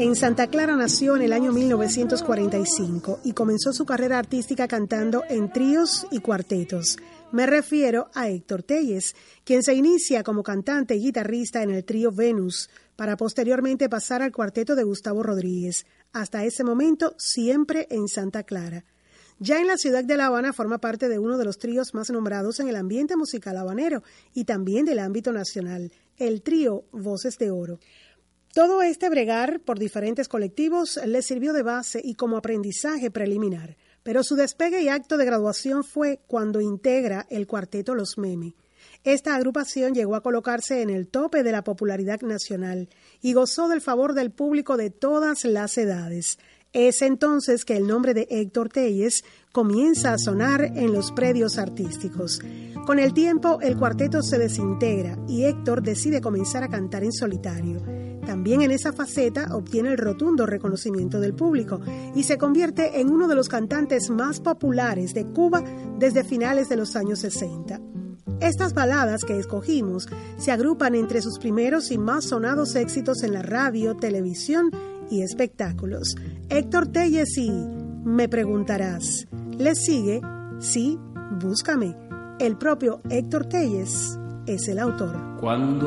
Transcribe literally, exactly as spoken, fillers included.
En Santa Clara nació en el año mil novecientos cuarenta y cinco y comenzó su carrera artística cantando en tríos y cuartetos. Me refiero a Héctor Tellez, quien se inicia como cantante y guitarrista en el trío Venus, para posteriormente pasar al cuarteto de Gustavo Rodríguez. Hasta ese momento, siempre en Santa Clara. Ya en la ciudad de La Habana forma parte de uno de los tríos más nombrados en el ambiente musical habanero y también del ámbito nacional, el trío Voces de Oro. Todo este bregar por diferentes colectivos le sirvió de base y como aprendizaje preliminar, pero su despegue y acto de graduación fue cuando integra el cuarteto Los Meme. Esta agrupación llegó a colocarse en el tope de la popularidad nacional y gozó del favor del público de todas las edades. Es entonces que el nombre de Héctor Tellez comienza a sonar en los predios artísticos. Con el tiempo, el cuarteto se desintegra y Héctor decide comenzar a cantar en solitario. También en esa faceta obtiene el rotundo reconocimiento del público y se convierte en uno de los cantantes más populares de Cuba desde finales de los años sesenta. Estas baladas que escogimos se agrupan entre sus primeros y más sonados éxitos en la radio, televisión y espectáculos. Héctor Tellez y Me Preguntarás. Le sigue Sí, Búscame. El propio Héctor Tellez es el autor. Cuando